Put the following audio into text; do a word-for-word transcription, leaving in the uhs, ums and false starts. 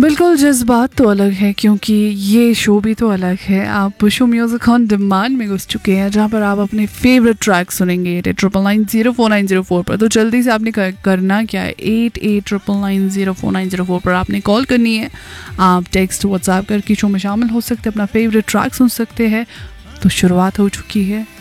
बिल्कुल, जज़्बात तो अलग है क्योंकि ये शो भी तो अलग है। आप शो म्यूज़िक ऑन डिमांड में घुस चुके हैं जहाँ पर आप अपने फेवरेट ट्रैक सुनेंगे eight eight triple nine zero four nine zero four पर। तो जल्दी से आपने कर, करना क्या है, eight eight triple nine zero four nine zero four पर आपने कॉल करनी है। आप टेक्स्ट व्हाट्सएप करके शो में शामिल हो सकते हैं, अपना फेवरेट ट्रैक सुन सकते हैं। तो शुरुआत हो चुकी है